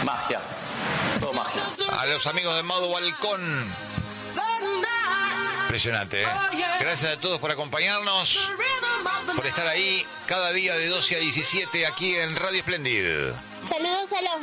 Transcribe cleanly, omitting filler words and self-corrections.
Magia. Todo magia. A los amigos de Modo Balcón. Impresionante, ¿eh? Gracias a todos por acompañarnos, por estar ahí cada día de 12 a 17 aquí en Radio Splendid. Saludos.